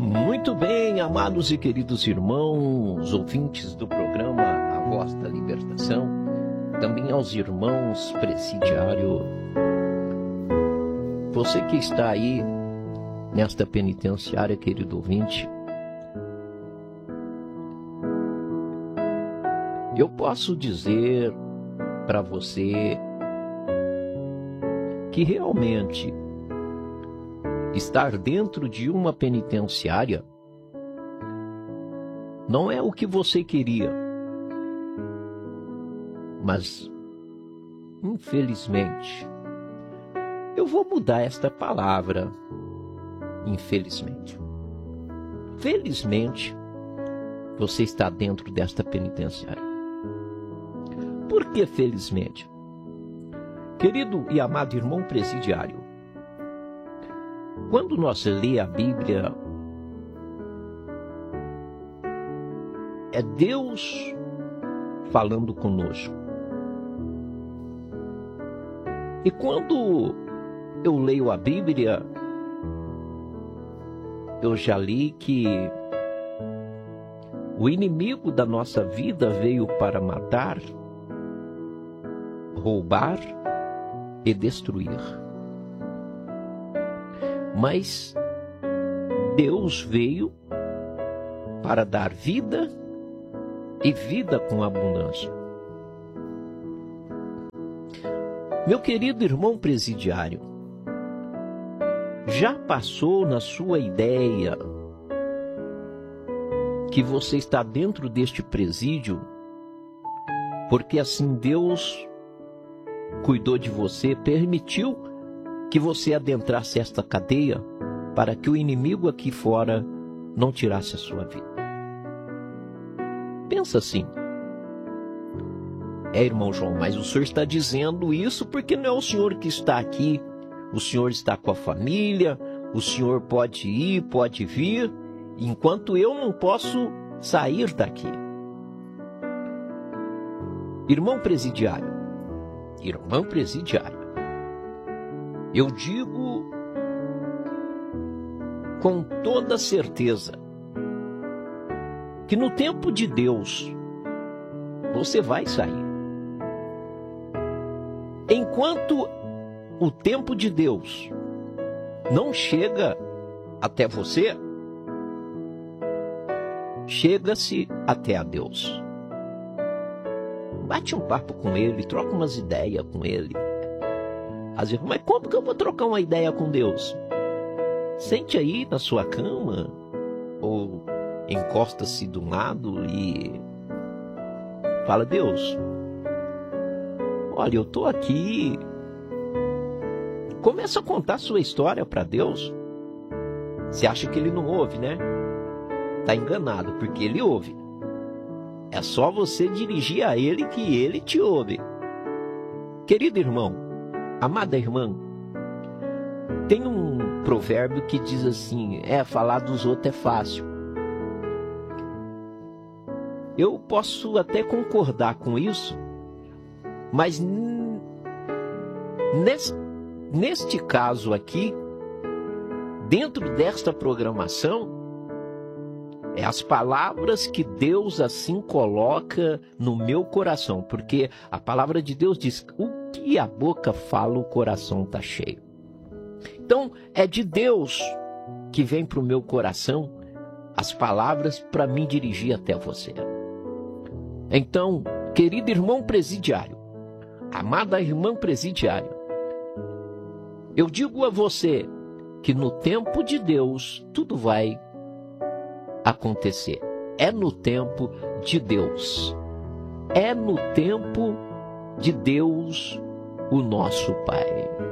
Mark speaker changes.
Speaker 1: Muito bem, amados e queridos irmãos, ouvintes do programa A Voz da Libertação, também aos irmãos presidiário, você que está aí nesta penitenciária, querido ouvinte, eu posso dizer para você que realmente estar dentro de uma penitenciária não é o que você queria, mas, infelizmente, eu vou mudar esta palavra, infelizmente. Felizmente, você está dentro desta penitenciária. Por que felizmente? Querido e amado irmão presidiário, quando nós lê a Bíblia, é Deus falando conosco. E quando eu leio a Bíblia, eu já li que o inimigo da nossa vida veio para matar, roubar e destruir. Mas Deus veio para dar vida e vida com abundância. Meu querido irmão presidiário, já passou na sua ideia que você está dentro deste presídio porque assim Deus cuidou de você, permitiu que você adentrasse esta cadeia para que o inimigo aqui fora não tirasse a sua vida? Pensa assim. Irmão João, mas o senhor está dizendo isso porque não é o senhor que está aqui. O senhor está com a família, o senhor pode ir, pode vir, enquanto eu não posso sair daqui. Irmão presidiário, eu digo com toda certeza que no tempo de Deus você vai sair. Enquanto o tempo de Deus não chega até você, chega-se até a Deus. Bate um papo com ele, troca umas ideias com ele. Às vezes, mas como que eu vou trocar uma ideia com Deus? Sente aí na sua cama, ou encosta-se de um lado e fala: Deus, olha, eu estou aqui. Começa a contar a sua história para Deus. Você acha que ele não ouve, né? Está enganado, porque ele ouve. É só você dirigir a ele que ele te ouve. Querido irmão, amada irmã, tem um provérbio que diz assim: falar dos outros é fácil. Eu posso até concordar com isso, mas neste caso aqui, dentro desta programação, as palavras que Deus assim coloca no meu coração, porque a palavra de Deus diz: o que a boca fala, o coração está cheio. Então, é de Deus que vem para o meu coração as palavras para me dirigir até você. Então, querido irmão presidiário, amada irmã presidiária, eu digo a você que no tempo de Deus tudo vai acontecer. É no tempo de Deus. É no tempo de Deus, o nosso Pai.